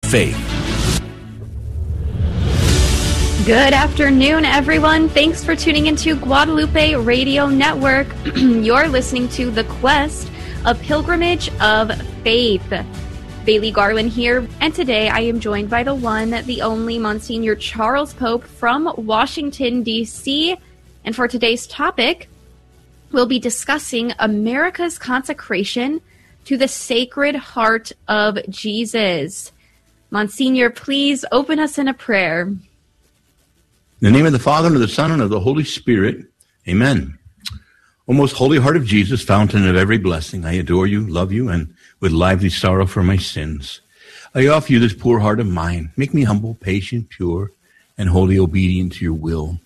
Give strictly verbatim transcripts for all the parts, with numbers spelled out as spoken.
faith. Good afternoon, everyone. Thanks for tuning into Guadalupe Radio Network. You're listening to The Quest, a pilgrimage of faith. Bailey Garland here, and today I am joined by the one, the only Monsignor Charles Pope from Washington, D C And for today's topic, we'll be discussing America's consecration to the Sacred Heart of Jesus. Monsignor, please open us in a prayer. In the name of the Father, and of the Son, and of the Holy Spirit, amen. O most holy heart of Jesus, fountain of every blessing, I adore you, love you, and with lively sorrow for my sins, I offer you this poor heart of mine. Make me humble, patient, pure, and wholly obedient to your will.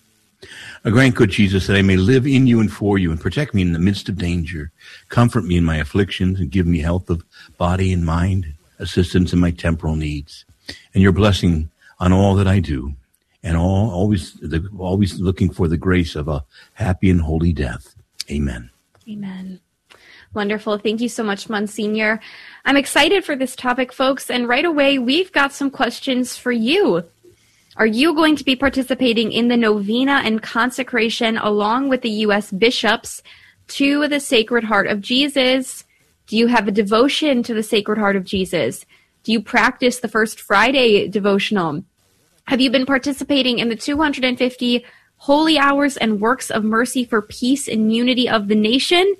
I grant, good Jesus, that I may live in you and for you, and protect me in the midst of danger. Comfort me in my afflictions, and give me health of body and mind, assistance in my temporal needs, and your blessing on all that I do, and all always the, always looking for the grace of a happy and holy death. Amen. Amen. Wonderful. Thank you so much, Monsignor. I'm excited for this topic, folks, and right away, we've got some questions for you. Are you going to be participating in the novena and consecration along with the U S bishops to the Sacred Heart of Jesus? Do you have a devotion to the Sacred Heart of Jesus? Do you practice the First Friday devotional? Have you been participating in the two hundred fifty holy hours and works of mercy for peace and unity of the nation?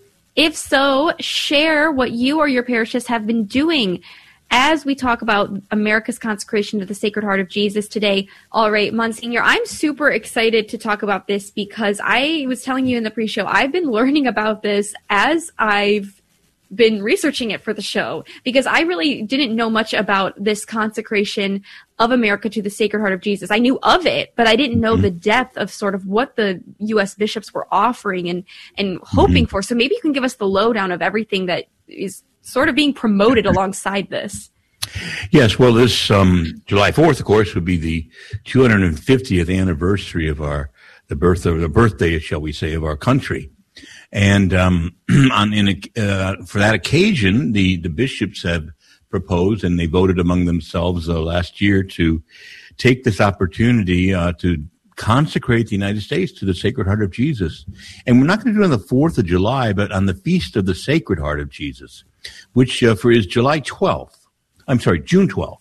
If so, share what you or your parishes have been doing as we talk about America's consecration to the Sacred Heart of Jesus today. All right, Monsignor, I'm super excited to talk about this because I was telling you in the pre-show, I've been learning about this as I've been researching it for the show, because I really didn't know much about this consecration of America to the Sacred Heart of Jesus. I knew of it, but I didn't know mm-hmm. the depth of sort of what the U S bishops were offering and, and hoping mm-hmm. for. So maybe you can give us the lowdown of everything that is sort of being promoted alongside this. Yes, well, this um, July fourth, of course, would be the two hundred fiftieth anniversary of our the birth of the birthday, shall we say, of our country. And um, on in a, uh, for that occasion, the, the bishops have proposed, and they voted among themselves uh, last year to take this opportunity uh, to consecrate the United States to the Sacred Heart of Jesus. And we're not going to do it on the fourth of July, but on the Feast of the Sacred Heart of Jesus, which uh, for is July twelfth. I'm sorry, June twelfth.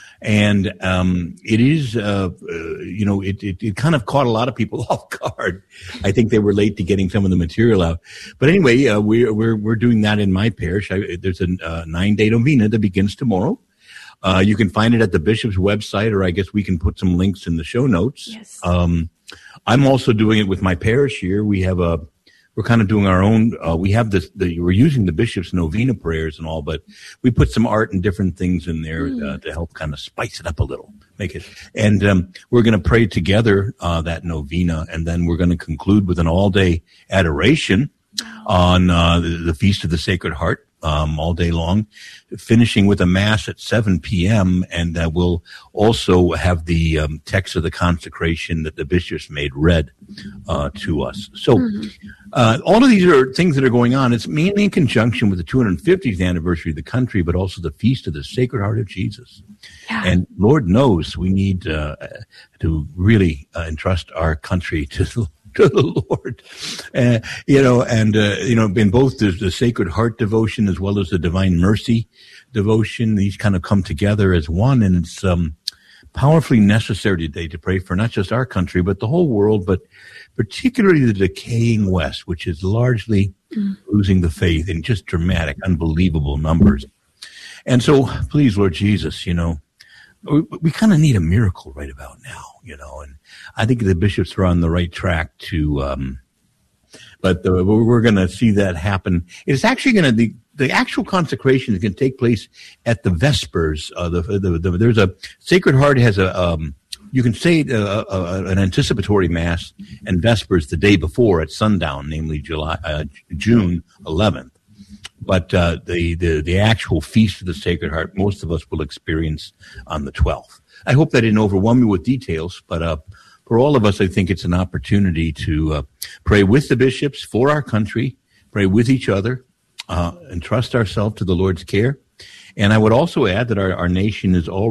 And um, it is, uh, uh, you know, it, it, it kind of caught a lot of people off guard. I think they were late to getting some of the material out. But anyway, uh, we're, we're, we're doing that in my parish. I, there's a uh, nine-day novena that begins tomorrow. Uh, you can find it at the bishop's website, or I guess we can put some links in the show notes. Yes. Um, I'm also doing it with my parish here. We have a, we're kind of doing our own, uh, we have this, the, we're using the bishop's novena prayers and all, but we put some art and different things in there mm. uh, to help kind of spice it up a little, make it. And um, we're going to pray together uh, that novena, and then we're going to conclude with an all-day adoration on uh, the, the Feast of the Sacred Heart. Um, all day long, finishing with a mass at seven p.m. And uh, we'll also have the um, text of the consecration that the bishops made read uh, to us. So uh, all of these are things that are going on. It's mainly in conjunction with the two hundred fiftieth anniversary of the country, but also the Feast of the Sacred Heart of Jesus. Yeah. And Lord knows we need uh, to really uh, entrust our country to the to the Lord, uh, you know, and, uh, you know, in both the, the Sacred Heart devotion as well as the Divine Mercy devotion, these kind of come together as one, and it's um, powerfully necessary today to pray for not just our country, but the whole world, but particularly the decaying West, which is largely mm. losing the faith in just dramatic, unbelievable numbers. And so, please, Lord Jesus, you know, we, we kind of need a miracle right about now, you know, and I think the bishops are on the right track to, um, but the, we're going to see that happen. It's actually going to, the, the actual consecration is going to take place at the Vespers. Uh, the, the, the, there's a Sacred Heart has a, um, you can say uh, uh, an anticipatory mass and Vespers the day before at sundown, namely July, uh, June eleventh. But uh, the, the, the actual Feast of the Sacred Heart, most of us will experience on the twelfth. I hope that didn't overwhelm you with details, but uh, for all of us, I think it's an opportunity to uh, pray with the bishops for our country, pray with each other, uh, and trust ourselves to the Lord's care. And I would also add that our, our nation is all